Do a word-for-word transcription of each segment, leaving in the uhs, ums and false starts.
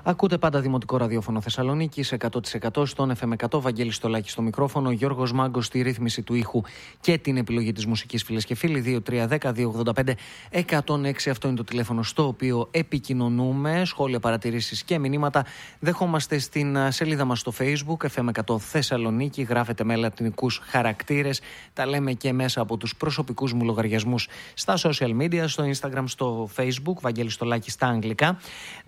Ακούτε πάντα Δημοτικό Ραδιόφωνο Θεσσαλονίκης εκατό τοις εκατό στον εφ εμ εκατό. Βαγγέλης Στολάκης στο μικρόφωνο, Γιώργος Μάγκος στη ρύθμιση του ήχου και την επιλογή της μουσικής, φίλες και φίλοι. δύο τρία ένα μηδέν δύο ογδόντα πέντε εκατόν έξι. Αυτό είναι το τηλέφωνο στο οποίο επικοινωνούμε. Σχόλια, παρατηρήσεις και μηνύματα δεχόμαστε στην σελίδα μας στο Facebook εφ εμ εκατό Θεσσαλονίκη. Γράφετε με λατινικούς χαρακτήρες. Τα λέμε και μέσα από τους προσωπικούς μου λογαριασμούς στα social media, στο Instagram, στο Facebook. Βαγγέλης Στολάκης στα αγγλικά.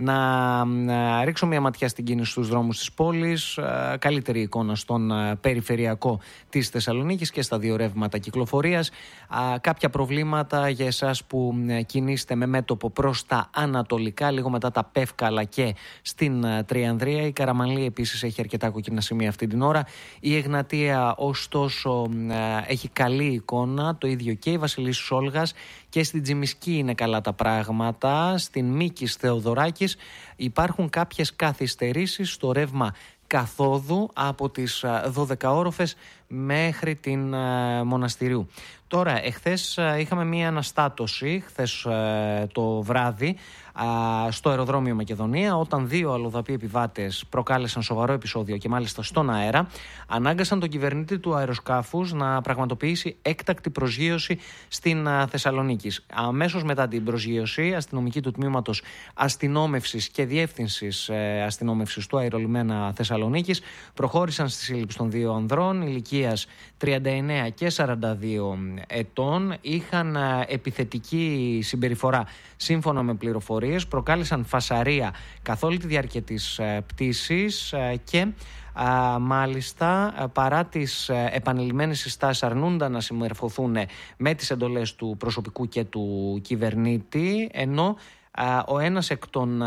Να ρίξω μια ματιά στην κίνηση στους δρόμους της πόλης, καλύτερη εικόνα στον περιφερειακό της Θεσσαλονίκης και στα δύο ρεύματα κυκλοφορίας. Κάποια προβλήματα για εσάς που κινείστε με μέτωπο προς τα ανατολικά, λίγο μετά τα Πεύκαλα και στην Τριανδρία. Η Καραμανλή επίσης έχει αρκετά κόκκινα σημεία αυτή την ώρα. Η Εγνατία ωστόσο έχει καλή εικόνα, το ίδιο και η Βασιλίσσης Όλγας, και στην Τζιμισκή είναι καλά τα πράγματα. Στην Μίκης Θεοδωράκης υπάρχουν κάποιες καθυστερήσεις στο ρεύμα καθόδου από τις δώδεκα όροφες μέχρι την Μοναστηρίου. Τώρα, εχθές είχαμε μία αναστάτωση, χθες το βράδυ, στο αεροδρόμιο Μακεδονία, όταν δύο αλλοδαποί επιβάτες προκάλεσαν σοβαρό επεισόδιο και μάλιστα στον αέρα, ανάγκασαν τον κυβερνήτη του αεροσκάφους να πραγματοποιήσει έκτακτη προσγείωση στην Θεσσαλονίκη. Αμέσως μετά την προσγείωση, αστυνομικοί του τμήματος αστυνόμευσης και διεύθυνσης αστυνόμευσης του αερολιμένα Θεσσαλονίκης προχώρησαν στη σύλληψη των δύο ανδρών ηλικίας τριάντα εννέα και σαράντα δύο ετών. Είχαν επιθετική συμπεριφορά σύμφωνα με πληροφορίες, προκάλεσαν φασαρία καθ' όλη τη διάρκεια της πτήσης και α, μάλιστα παρά τις επανειλημμένες συστάσεις αρνούνταν να συμμορφωθούν με τις εντολές του προσωπικού και του κυβερνήτη, ενώ α, ο ένας εκ των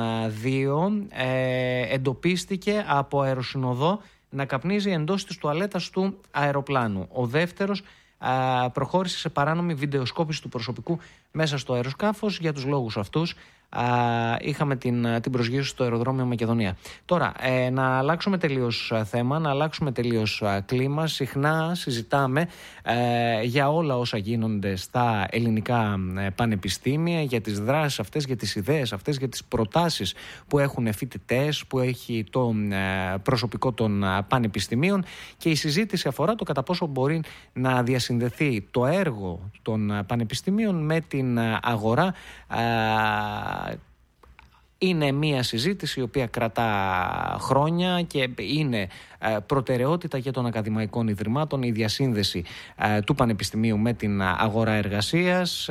δύο ε, εντοπίστηκε από αεροσυνοδό να καπνίζει εντός της τουαλέτας του αεροπλάνου. Ο δεύτερος α, προχώρησε σε παράνομη βιντεοσκόπηση του προσωπικού μέσα στο αεροσκάφος. Για τους λόγους αυτούς α, είχαμε την, την προσγείωση στο αεροδρόμιο Μακεδονία. Τώρα, ε, να αλλάξουμε τελείως θέμα, να αλλάξουμε τελείως α, κλίμα. Συχνά συζητάμε ε, για όλα όσα γίνονται στα ελληνικά ε, πανεπιστήμια, για τις δράσεις αυτές, για τις ιδέες αυτές, για τις προτάσεις που έχουν φοιτητές, που έχει το ε, προσωπικό των ε, πανεπιστημίων, και η συζήτηση αφορά το κατά πόσο μπορεί να διασυνδεθεί το έργο των ε, πανεπιστημίων με την ε, αγορά. Ε, Είναι μια συζήτηση η οποία κρατά χρόνια και είναι προτεραιότητα για των ακαδημαϊκών ιδρυμάτων η διασύνδεση του πανεπιστημίου με την αγορά εργασίας.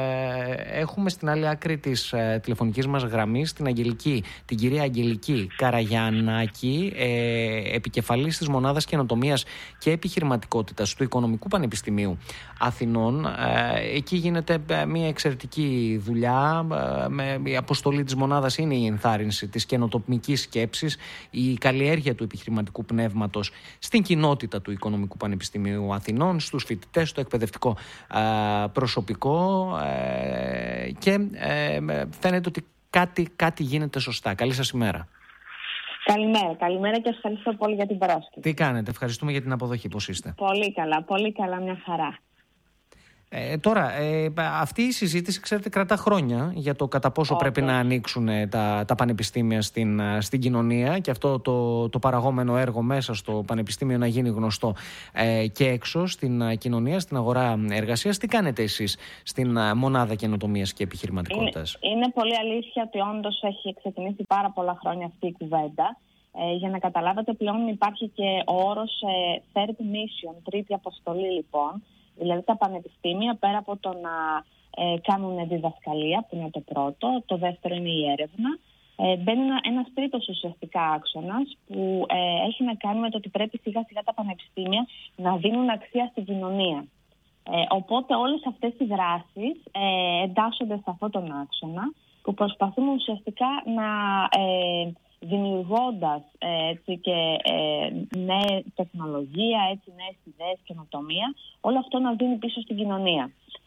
Έχουμε στην άλλη άκρη της τηλεφωνικής μας γραμμής την Αγγελική, την κυρία Αγγελική Καραγιαννάκη, επικεφαλής της Μονάδας Καινοτομίας και Επιχειρηματικότητας του Οικονομικού Πανεπιστημίου Αθηνών. Εκεί γίνεται μια εξαιρετική δουλειά. Η αποστολή της μονάδας είναι η ενθάρρυνση της καινοτομικής σκέψης, η καλλιέργεια του επιχειρηματικού πνεύματος στην κοινότητα του Οικονομικού Πανεπιστημίου Αθηνών, στους φοιτητές, στο εκπαιδευτικό ε, προσωπικό ε, και ε, φαίνεται ότι κάτι, κάτι γίνεται σωστά. Καλή σας ημέρα. Καλημέρα, καλημέρα και ευχαριστώ πολύ για την πρόσκληση. Τι κάνετε, ευχαριστούμε για την αποδοχή, πώς είστε? Πολύ καλά, πολύ καλά, μια χαρά. Ε, τώρα, ε, αυτή η συζήτηση, ξέρετε, κρατά χρόνια για το κατά πόσο okay. πρέπει να ανοίξουν τα, τα πανεπιστήμια στην, στην κοινωνία και αυτό το, το παραγόμενο έργο μέσα στο πανεπιστήμιο να γίνει γνωστό ε, και έξω στην κοινωνία, στην αγορά εργασίας. Τι κάνετε εσείς στην Μονάδα Καινοτομίας και Επιχειρηματικότητας? Είναι, είναι πολύ αλήθεια ότι όντως έχει ξεκινήσει πάρα πολλά χρόνια αυτή η κουβέντα. Ε, για να καταλάβετε, πλέον υπάρχει και ο όρος ε, third mission, τρίτη αποστολή λοιπόν. Δηλαδή τα πανεπιστήμια, πέρα από το να ε, κάνουν διδασκαλία, που είναι το πρώτο, το δεύτερο είναι η έρευνα, ε, μπαίνει ένα, ένας τρίτος ουσιαστικά άξονας που ε, έχει να κάνει με το ότι πρέπει σιγά σιγά τα πανεπιστήμια να δίνουν αξία στην κοινωνία. Ε, οπότε όλες αυτές οι δράσεις ε, εντάσσονται σε αυτόν τον άξονα που προσπαθούμε ουσιαστικά να... Ε, δημιουργώντας ε, έτσι, και ε, νέα τεχνολογία, έτσι, νέες ιδέες, καινοτομία, όλο αυτό να δίνει πίσω στην κοινωνία.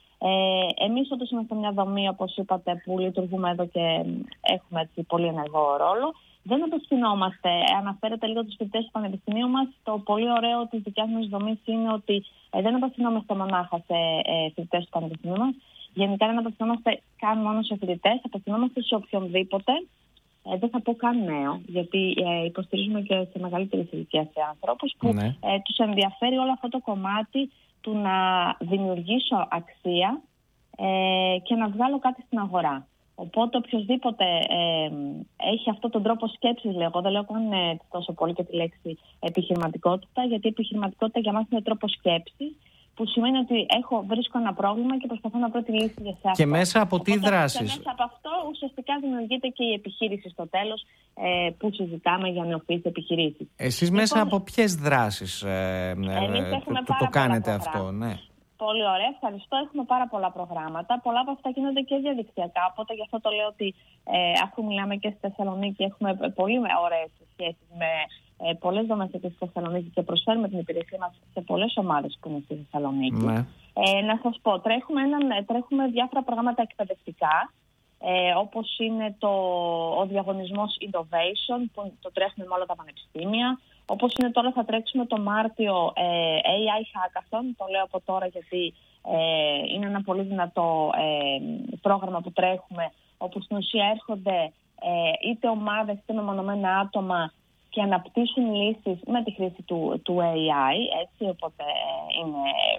Ε, εμείς όντως είμαστε μια δομή, όπως είπατε, που λειτουργούμε εδώ και έχουμε έτσι, πολύ ενεργό ρόλο. Δεν απευθυνόμαστε, αναφέρετε λίγο τους φοιτητές του Πανεπιστημίου μας. Το πολύ ωραίο της δικιάς μας δομής είναι ότι ε, δεν απευθυνόμαστε μονάχα σε ε, φοιτητές του Πανεπιστημίου μας. Γενικά δεν απευθυνόμαστε καν μόνο σε φοιτητές, απευθυνόμαστε σε οποιονδήποτε Ε, δεν θα πω καν νέο, γιατί ε, υποστηρίζουμε και σε μεγαλύτερη ηλικία σε άνθρωπους που ναι. ε, τους ενδιαφέρει όλο αυτό το κομμάτι του να δημιουργήσω αξία ε, και να βγάλω κάτι στην αγορά. Οπότε οποιοδήποτε ε, έχει αυτόν τον τρόπο σκέψης, λέω, εγώ δεν λέω καν ε, τόσο πολύ και τη λέξη επιχειρηματικότητα, γιατί η επιχειρηματικότητα για μας είναι τρόπο σκέψης, που σημαίνει ότι έχω, βρίσκω ένα πρόβλημα και προσπαθώ να βρω τη λύση για σε αυτό. Και μέσα από τι δράσεις? Και μέσα από αυτό ουσιαστικά δημιουργείται και η επιχείρηση στο τέλος ε, που συζητάμε για νεοφυείς επιχειρήσεις. Εσείς λοιπόν, μέσα από ποιες δράσεις ε, ε, το, το, το κάνετε αυτό? Ναι. Πολύ ωραία, ευχαριστώ. Έχουμε πάρα πολλά προγράμματα. Πολλά από αυτά γίνονται και διαδικτυακά. Οπότε γι' αυτό το λέω ότι ε, αφού μιλάμε και στη Θεσσαλονίκη, έχουμε πολύ ωραίες σχέσεις με ε, πολλές δομές στη Θεσσαλονίκη και προσφέρουμε την υπηρεσία μας σε πολλές ομάδες που είναι στη Θεσσαλονίκη. Ναι. Ε, να σας πω, τρέχουμε, έναν, τρέχουμε διάφορα προγράμματα εκπαιδευτικά, ε, όπως είναι το, ο διαγωνισμός Innovation, που το τρέχουμε με όλα τα πανεπιστήμια. Όπως είναι τώρα, θα τρέξουμε το Μάρτιο ε, έι άι Hackathon, το λέω από τώρα γιατί ε, είναι ένα πολύ δυνατό ε, πρόγραμμα που τρέχουμε, όπου στην ουσία έρχονται ε, είτε ομάδες είτε μεμονωμένα άτομα και αναπτύσσουν λύσεις με τη χρήση του, του έι άι, έτσι, οπότε ε, είναι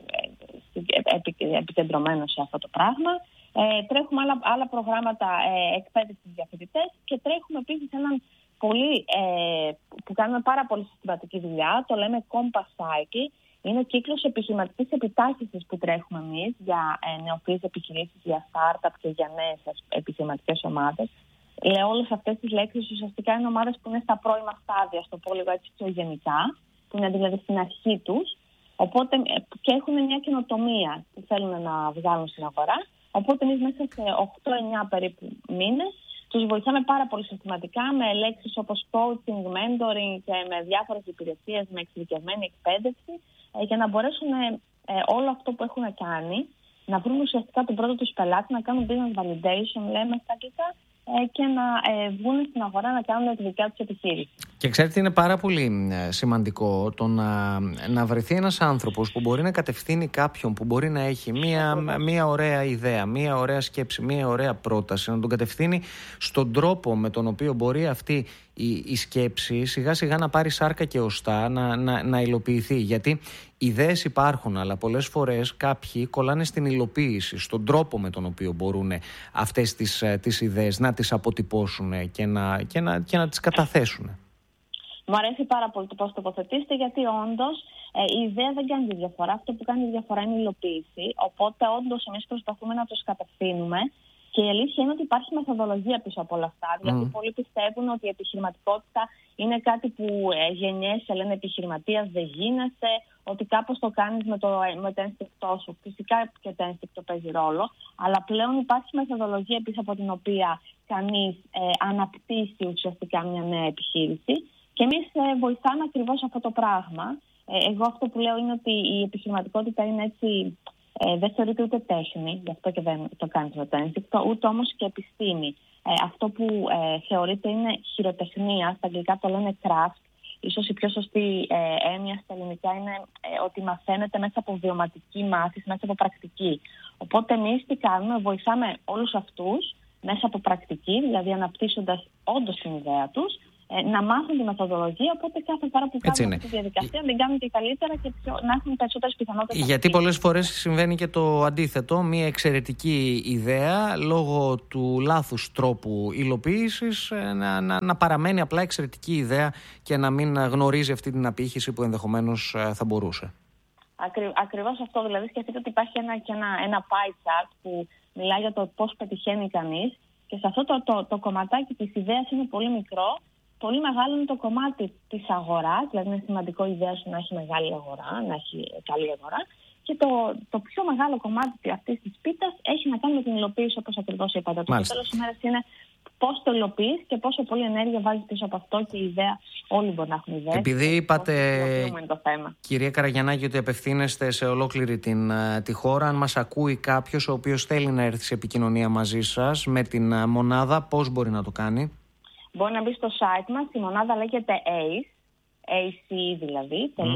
ε, επι, επικεντρωμένο σε αυτό το πράγμα. Ε, τρέχουμε άλλα, άλλα προγράμματα ε, εκπαίδευσης για φοιτητές και τρέχουμε επίσης έναν πολύ, ε, που κάνουμε πάρα πολύ συστηματική δουλειά, το λέμε Compass Cycle. Είναι ο κύκλος επιχειρηματικής επιτάχυνσης που τρέχουμε εμείς για ε, νεοφυείς επιχειρήσεις, για startup και για νέες επιχειρηματικές ομάδες. Λέω όλες αυτές τις λέξεις, ουσιαστικά είναι ομάδες που είναι στα πρώιμα στάδια, στο πω λίγο έτσι πιο γενικά, που είναι δηλαδή στην αρχή τους, οπότε και έχουν μια καινοτομία που θέλουν να βγάλουν στην αγορά. Οπότε εμείς μέσα σε οκτώ εννιά περίπου μήνες τους βοηθάμε πάρα πολύ συστηματικά με λέξεις όπως coaching, mentoring και με διάφορες υπηρεσίες, με εξειδικευμένη εκπαίδευση, ε, για να μπορέσουν ε, ε, όλο αυτό που έχουν κάνει να βρουν ουσιαστικά τον πρώτο τους πελάτη, να κάνουν business validation, λέμε στα αγγλικά, ε, και να ε, βγουν στην αγορά να κάνουν τη δικιά τους επιχείρηση. Και ξέρετε, είναι πάρα πολύ σημαντικό το να, να βρεθεί ένας άνθρωπος που μπορεί να κατευθύνει κάποιον, που μπορεί να έχει μία, μία ωραία ιδέα, μία ωραία σκέψη, μία ωραία πρόταση, να τον κατευθύνει στον τρόπο με τον οποίο μπορεί αυτή η, η σκέψη σιγά σιγά να πάρει σάρκα και οστά, να, να, να υλοποιηθεί. Γιατί ιδέες υπάρχουν, αλλά πολλές φορές κάποιοι κολλάνε στην υλοποίηση, στον τρόπο με τον οποίο μπορούν αυτές τις, τις ιδέες να τις αποτυπώσουν και να, και να, και να τις καταθέσουν. Μου αρέσει πάρα πολύ το πώς τοποθετήσετε, γιατί όντως ε, η ιδέα δεν κάνει τη διαφορά. Αυτό που κάνει τη διαφορά είναι η υλοποίηση. Οπότε, όντως, εμείς προσπαθούμε να τους κατευθύνουμε. Και η αλήθεια είναι ότι υπάρχει μεθοδολογία πίσω από όλα αυτά. Mm. Γιατί πολλοί πιστεύουν ότι η επιχειρηματικότητα είναι κάτι που ε, γεννιέσαι, λένε επιχειρηματίας, δεν γίνεσαι, ότι κάπως το κάνεις με το, με το ένστικτό σου. Φυσικά και το ένστικτο παίζει ρόλο, αλλά πλέον υπάρχει μεθοδολογία πίσω από την οποία κανείς ε, αναπτύσσει ουσιαστικά μια νέα επιχείρηση. Και εμείς ε, βοηθάμε ακριβώς αυτό το πράγμα. Ε, εγώ αυτό που λέω είναι ότι η επιχειρηματικότητα είναι έτσι, ε, δεν θεωρείται ούτε τέχνη, γι' αυτό και δεν το κάνεις με το ένστικτο, ούτε όμως και επιστήμη. Ε, αυτό που ε, θεωρείται είναι χειροτεχνία, στα αγγλικά το λένε craft. Ίσως η πιο σωστή ε, έννοια στα ελληνικά είναι ε, ότι μαθαίνεται μέσα από βιωματική μάθηση, μέσα από πρακτική. Οπότε εμείς τι κάνουμε, βοηθάμε όλους αυτούς μέσα από πρακτική, δηλαδή αναπτύσσοντας όντως την ιδέα τους, να μάθουν τη μεθοδολογία, οπότε κάθε φορά που κάνουν αυτή τη διαδικασία δεν κάνουν και καλύτερα και πιο, να έχουν περισσότερες πιθανότητες. Γιατί πολλές φορές συμβαίνει και το αντίθετο, μια εξαιρετική ιδέα λόγω του λάθους τρόπου υλοποίησης να, να, να παραμένει απλά εξαιρετική ιδέα και να μην γνωρίζει αυτή την απήχηση που ενδεχομένως θα μπορούσε. Ακρι, ακριβώς αυτό, δηλαδή σκεφτείτε ότι υπάρχει ένα, και ένα, ένα pie chart που μιλάει για το πώς πετυχαίνει κανείς και σε αυτό το, το, το κομματάκι της ιδέας είναι πολύ μικρό. Πολύ μεγάλο είναι το κομμάτι της αγοράς, δηλαδή είναι σημαντικό η ιδέα σου να έχει μεγάλη αγορά, να έχει καλή αγορά. Και το, το πιο μεγάλο κομμάτι αυτής της πίτας έχει να κάνει με την υλοποίηση, όπως ακριβώς είπατε. Το τέλος της ημέρας είναι πώς το υλοποιείς και πόσο πολλή ενέργεια βάζεις πίσω από αυτό και η ιδέα. Όλοι μπορεί να έχουν ιδέες. Επειδή είπατε, κυρία Καραγιαννάκη, ότι απευθύνεστε σε ολόκληρη την, τη χώρα, αν μας ακούει κάποιος ο οποίος θέλει να έρθει σε επικοινωνία μαζί σας με την μονάδα, πώς μπορεί να το κάνει? Μπορεί να μπει στο site μας, η μονάδα λέγεται έι ι σι, έι σι δηλαδή, mm.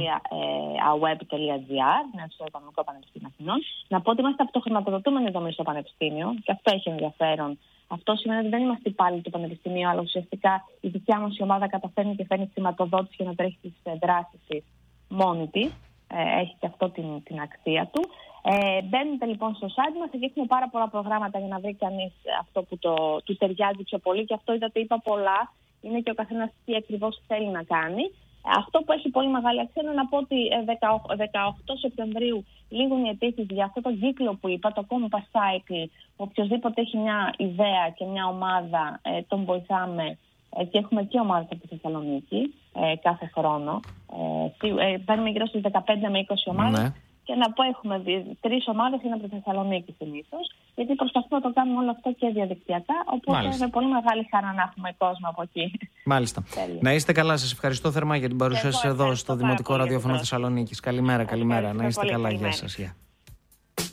.aweb.gr, είναι στο Οικονομικό Πανεπιστήμιο Αθηνών. Να πω ότι είμαστε αυτοχρηματοδοτούμενοι δομή στο Πανεπιστήμιο και αυτό έχει ενδιαφέρον Αυτό σημαίνει ότι δεν είμαστε υπάλληλοι του Πανεπιστημίου, αλλά ουσιαστικά η δικιά μας η ομάδα καταφέρνει και φέρνει χρηματοδότηση για να τρέχει τις δράσεις της μόνη της. Ε, έχει και αυτό την, την αξία του. Ε, μπαίνετε λοιπόν στο site μας, εκεί έχουμε πάρα πολλά προγράμματα για να βρει κανείς αυτό που το, του ταιριάζει πιο πολύ. Και αυτό είδατε, είπα πολλά. Είναι και ο καθένας τι ακριβώς θέλει να κάνει. Αυτό που έχει πολύ μεγάλη αξία είναι να πω ότι δεκαοκτώ Σεπτεμβρίου λήγουν οι αιτήσεις για αυτό το κύκλο που είπα, το Compass Cycle. Οποιοςδήποτε έχει μια ιδέα και μια ομάδα, ε, τον βοηθάμε. Ε, και έχουμε και ομάδες από τη Θεσσαλονίκη ε, κάθε χρόνο. Ε, παίρνουμε γύρω στις δεκαπέντε με είκοσι ομάδες. Ναι. Και να πω, έχουμε τρεις ομάδες είναι από τη Θεσσαλονίκη συνήθως, γιατί προσπαθούμε να το κάνουμε όλο αυτό και διαδικτυακά. Οπότε Μάλιστα. είναι πολύ μεγάλη χαρά να έχουμε κόσμο από εκεί. Μάλιστα. Να είστε καλά. Σας ευχαριστώ θερμά για την παρουσία σας εδώ στο Δημοτικό Ραδιόφωνο Θεσσαλονίκης. Καλημέρα, καλημέρα. Να είστε καλά. Γεια σας.